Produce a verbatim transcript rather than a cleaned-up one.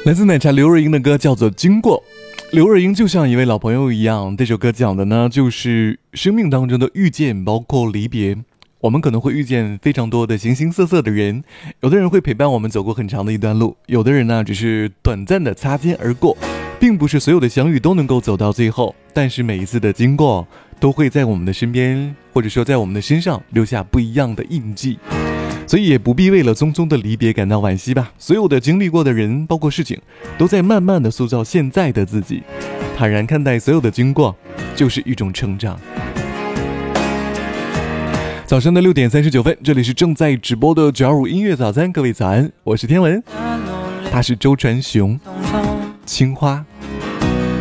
来自奶茶刘若英的歌叫做《经过》。刘若英就像一位老朋友一样，这首歌讲的呢就是生命当中的遇见，包括离别。我们可能会遇见非常多的形形色色的人，有的人会陪伴我们走过很长的一段路，有的人呢只是短暂的擦肩而过，并不是所有的相遇都能够走到最后，但是每一次的经过都会在我们的身边，或者说在我们的身上留下不一样的印记。所以也不必为了匆匆的离别感到惋惜吧，所有的经历过的人包括事情都在慢慢的塑造现在的自己，坦然看待所有的经过就是一种成长。早上的六点三十九分，这里是正在直播的九二五音乐早餐，各位早安，我是天文，他是周传雄，青花。